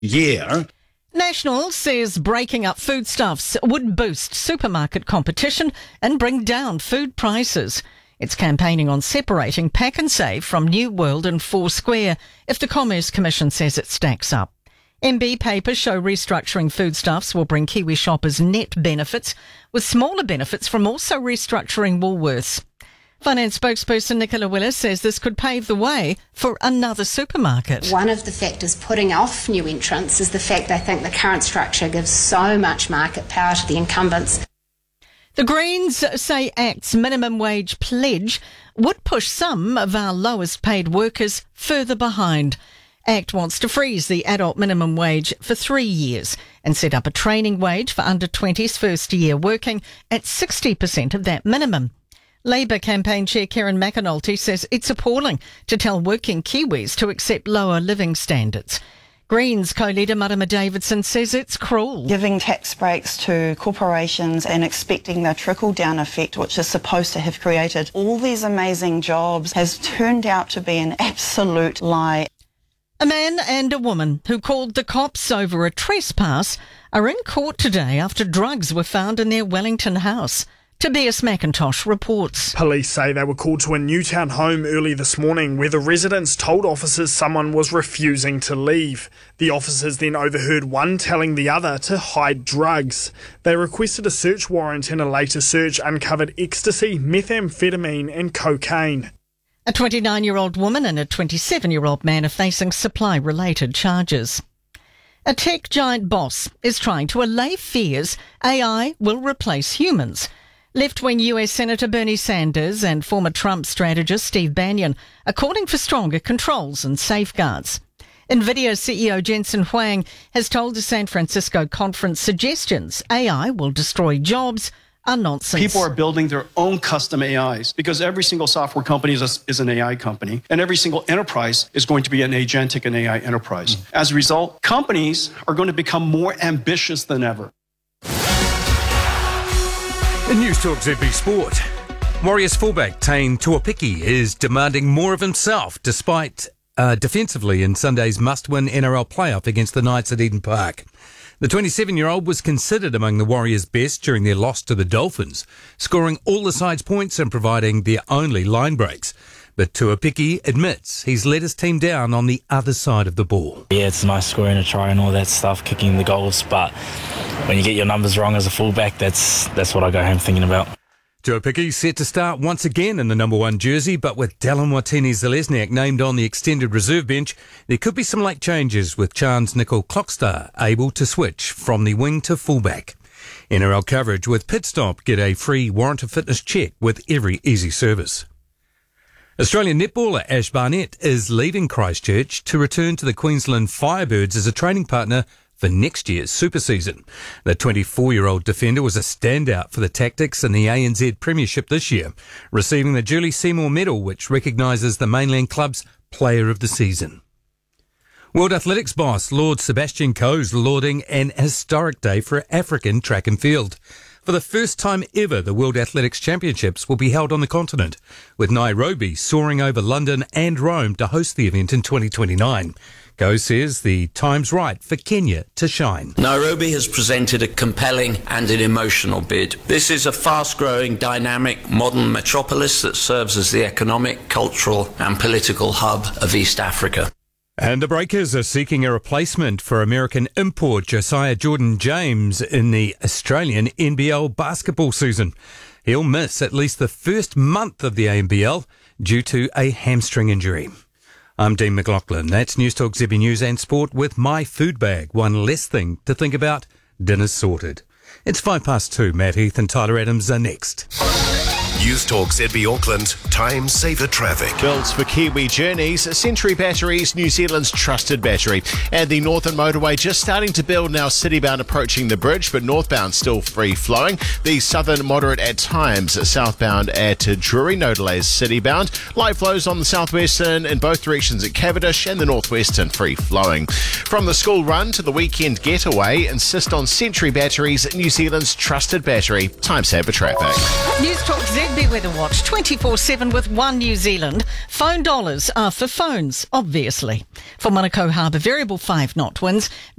year. National says breaking up foodstuffs would boost supermarket competition and bring down food prices. It's campaigning on separating Pack and Save from New World and Foursquare if the Commerce Commission says it stacks up. MB papers show restructuring foodstuffs will bring Kiwi shoppers net benefits, with smaller benefits from also restructuring Woolworths. Finance spokesperson Nicola Willis says this could pave the way for another supermarket. One of the factors putting off new entrants is the fact they think the current structure gives so much market power to the incumbents. The Greens say ACT's minimum wage pledge would push some of our lowest paid workers further behind. ACT wants to freeze the adult minimum wage for 3 years and set up a training wage for under 20s first year working at 60% of that minimum. Labour campaign chair Karen McAnulty says it's appalling to tell working Kiwis to accept lower living standards. Greens co-leader Marama Davidson says it's cruel. Giving tax breaks to corporations and expecting the trickle-down effect, which is supposed to have created all these amazing jobs, has turned out to be an absolute lie. A man and a woman who called the cops over a trespass are in court today after drugs were found in their Wellington house. Tobias McIntosh reports. Police say they were called to a Newtown home early this morning where the residents told officers someone was refusing to leave. The officers then overheard one telling the other to hide drugs. They requested a search warrant and a later search uncovered ecstasy, methamphetamine and cocaine. A 29-year-old woman and a 27-year-old man are facing supply-related charges. A tech giant boss is trying to allay fears AI will replace humans. Left-wing US Senator Bernie Sanders and former Trump strategist Steve Bannon are calling for stronger controls and safeguards. NVIDIA CEO Jensen Huang has told a San Francisco conference suggestions AI will destroy jobs are nonsense. People are building their own custom AIs because every single software company is an AI company, and every single enterprise is going to be an agentic and AI enterprise. As a result, companies are going to become more ambitious than ever. In News Talk ZB Sport, Warriors fullback Tane Tuapiki is demanding more of himself despite defensively in Sunday's must-win NRL playoff against the Knights at Eden Park. The 27-year-old was considered among the Warriors' best during their loss to the Dolphins, scoring all the side's points and providing their only line breaks. But Tuapiki admits he's let his team down on the other side of the ball. Yeah, it's nice scoring a try and all that stuff, kicking the goals, but when you get your numbers wrong as a fullback, that's what I go home thinking about. Tuapiki set to start once again in the number 1 jersey, but with Dallin Watene-Zelezniak named on the extended reserve bench, there could be some late changes with Chance Nickel Clockstar able to switch from the wing to fullback. NRL coverage with Pitstop get a free warrant of fitness check with every easy service. Australian netballer Ash Barnett is leaving Christchurch to return to the Queensland Firebirds as a training partner for next year's Super Season. The 24-year-old defender was a standout for the Tactics in the ANZ Premiership this year, receiving the Julie Seymour Medal, which recognises the mainland club's Player of the Season. World Athletics boss Lord Sebastian Coe's lauding an historic day for African track and field. For the first time ever, the World Athletics Championships will be held on the continent, with Nairobi soaring over London and Rome to host the event in 2029. Coe says the time's right for Kenya to shine. Nairobi has presented a compelling and an emotional bid. This is a fast-growing, dynamic, modern metropolis that serves as the economic, cultural and political hub of East Africa. And the Breakers are seeking a replacement for American import Josiah Jordan-James in the Australian NBL basketball season. He'll miss at least the first month of the NBL due to a hamstring injury. I'm Dean McLaughlin. That's News Talk ZB News and Sport with My Food Bag. One less thing to think about. Dinner's sorted. It's 2:05. Matt Heath and Tyler Adams are next. News Talk ZB Auckland, time saver traffic. Builds for Kiwi journeys, Century Batteries, New Zealand's trusted battery. And the Northern Motorway just starting to build now, citybound approaching the bridge, but northbound still free flowing. The Southern moderate at times, southbound at Drury, no delays citybound. Light flows on the southwestern in both directions at Cavendish and the northwestern free flowing. From the school run to the weekend getaway, insist on Century Batteries, New Zealand's trusted battery. Time saver traffic. News Talk ZB Rugby Weather Watch 24/7 with One New Zealand. Phone dollars are for phones, obviously. For Manukau Harbour, variable 5 knot winds.